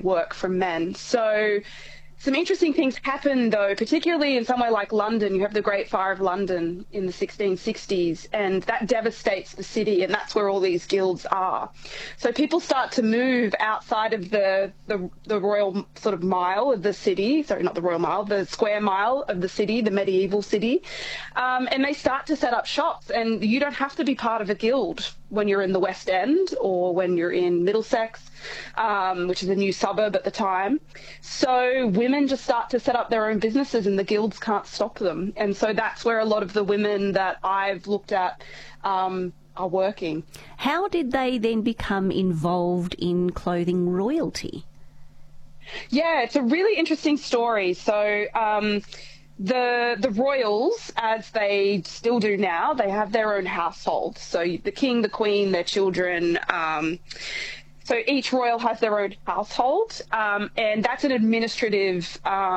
work from men. So some interesting things happen, though, particularly in somewhere like London. You have the Great Fire of London in the 1660s, and that devastates the city, and that's where all these guilds are. So people start to move outside of the royal sort of mile of the city, sorry, not the royal mile, the square mile of the city, the medieval city, and they start to set up shops, and you don't have to be part of a guild when you're in the West End or when you're in Middlesex, which is a new suburb at the time. So women just start to set up their own businesses and the guilds can't stop them. And so that's where a lot of the women that I've looked at are working. How did they then become involved in clothing royalty? Yeah, it's a really interesting story. So the royals, as they still do now, they have their own household. So the king, the queen, their children. So each royal has their own household, and that's an administrative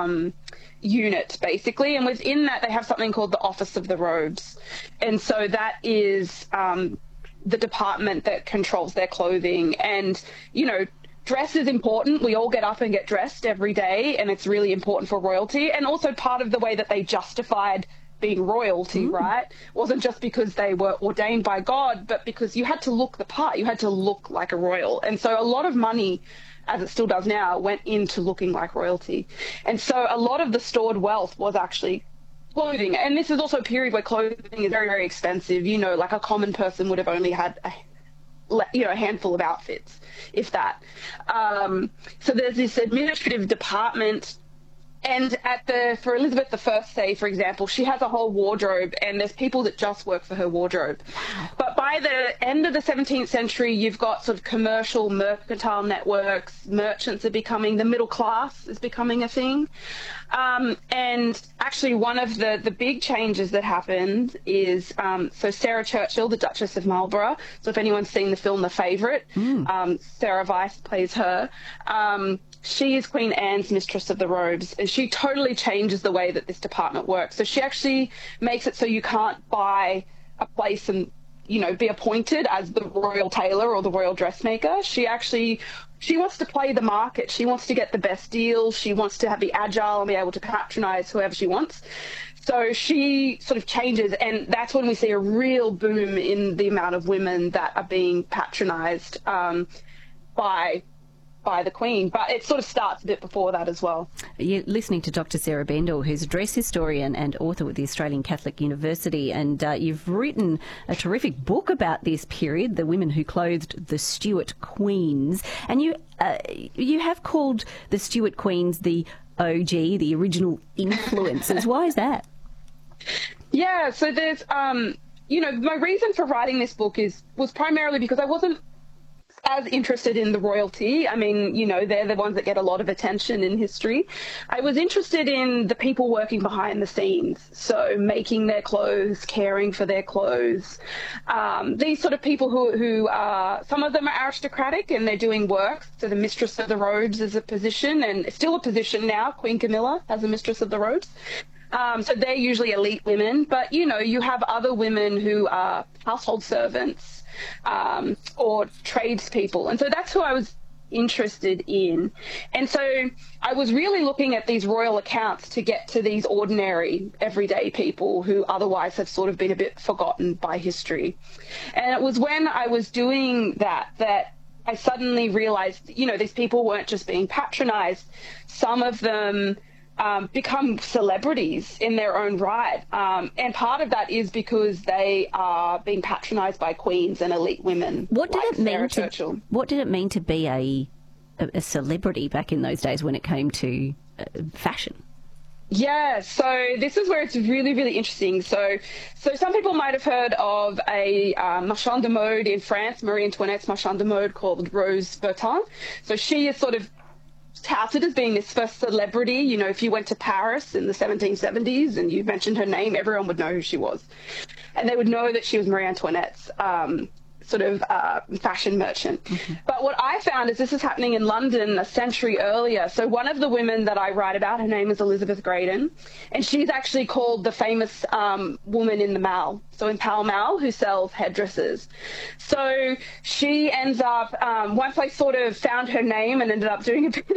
unit, basically. And within that, they have something called the Office of the Robes. And so that is the department that controls their clothing. And, you know, dress is important. We all get up and get dressed every day, and it's really important for royalty. And also part of the way that they justified being royalty, right, wasn't just because they were ordained by God, but because you had to look the part. You had to look like a royal. And so a lot of money, as it still does now, went into looking like royalty. And so a lot of the stored wealth was actually clothing. And this is also a period where clothing is very, very expensive. You know, like a common person would have only had a handful of outfits, if that. So there's this administrative department. And for Elizabeth I, say, for example, she has a whole wardrobe, and there's people that just work for her wardrobe. But by the end of the 17th century, you've got sort of commercial, mercantile networks. Merchants are becoming, the middle class is becoming a thing. And actually one of the big changes that happened is, so Sarah Churchill, the Duchess of Marlborough, so if anyone's seen the film The Favourite, Sarah Weiss plays her. She is Queen Anne's Mistress of the Robes, and she totally changes the way that this department works. So she actually makes it so you can't buy a place and, you know, be appointed as the royal tailor or the royal dressmaker. She wants to play the market. She wants to get the best deals. She wants to be agile and be able to patronize whoever she wants. So she sort of changes, and that's when we see a real boom in the amount of women that are being patronized by the Queen, but it sort of starts a bit before that as well. You're listening to Dr. Sarah Bendall, who's a dress historian and author with the Australian Catholic University, and you've written a terrific book about this period, The Women Who Clothed the Stuart Queens, and you have called the Stuart Queens the OG, the original influences. Why is that? Yeah, so there's, my reason for writing this book was primarily because I wasn't as interested in the royalty. I mean, you know, they're the ones that get a lot of attention in history. I was interested in the people working behind the scenes, so making their clothes, caring for their clothes. These sort of people who are, some of them are aristocratic and they're doing work. So the Mistress of the Robes is a position, and it's still a position now. Queen Camilla has a Mistress of the Robes. So they're usually elite women, but, you know, you have other women who are household servants, or tradespeople. And so that's who I was interested in. And so I was really looking at these royal accounts to get to these ordinary, everyday people who otherwise have sort of been a bit forgotten by history. And it was when I was doing that I suddenly realized, you know, these people weren't just being patronized. Some of them become celebrities in their own right. And part of that is because they are being patronized by queens and elite women. What did it mean to be a celebrity back in those days when it came to fashion? Yeah, so this is where it's really, really interesting. So some people might have heard of a marchand de mode in France, Marie Antoinette's marchand de mode, called Rose Bertin. So she is sort of touted as being this first celebrity. You know, if you went to Paris in the 1770s and you mentioned her name, everyone would know who she was. And they would know that she was Marie Antoinette's fashion merchant. Mm-hmm. But what I found is this is happening in London a century earlier. So one of the women that I write about, her name is Elizabeth Graydon, and she's actually called the famous woman in the Mall. So in Pall Mall, who sells hairdressers. So she ends up, once I sort of found her name and ended up doing a bit